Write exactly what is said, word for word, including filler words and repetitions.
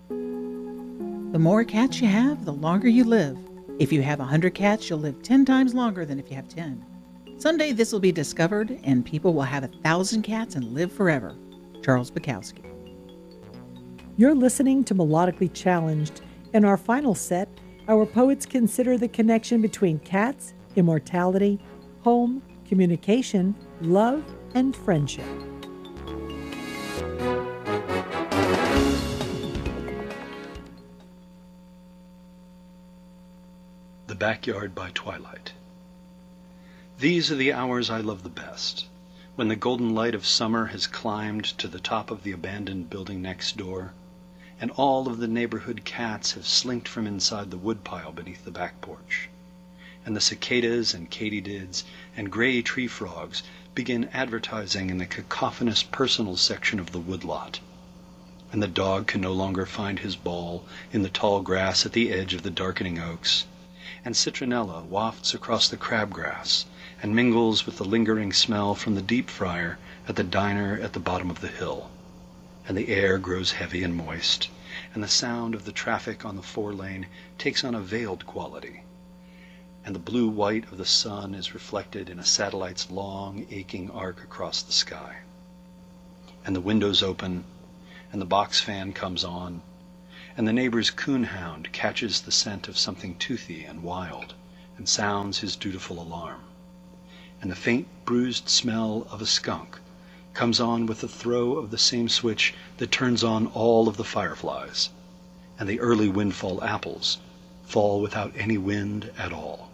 The more cats you have, the longer you live. If you have one hundred cats, you'll live ten times longer than if you have ten. Someday this will be discovered and people will have a thousand cats and live forever. Charles Bukowski. You're listening to Melodically Challenged. In our final set, our poets consider the connection between cats, immortality, home, communication, love, and friendship. The Backyard by Twilight. These are the hours I love the best, when the golden light of summer has climbed to the top of the abandoned building next door, and all of the neighborhood cats have slinked from inside the woodpile beneath the back porch, and the cicadas and katydids and gray tree frogs begin advertising in the cacophonous personal section of the woodlot, and the dog can no longer find his ball in the tall grass at the edge of the darkening oaks, and citronella wafts across the crabgrass and mingles with the lingering smell from the deep fryer at the diner at the bottom of the hill, and the air grows heavy and moist, and the sound of the traffic on the four-lane takes on a veiled quality, and the blue-white of the sun is reflected in a satellite's long, aching arc across the sky, and the windows open, and the box fan comes on, and the neighbor's coonhound catches the scent of something toothy and wild, and sounds his dutiful alarm, and the faint bruised smell of a skunk comes on with the throw of the same switch that turns on all of the fireflies, and the early windfall apples fall without any wind at all.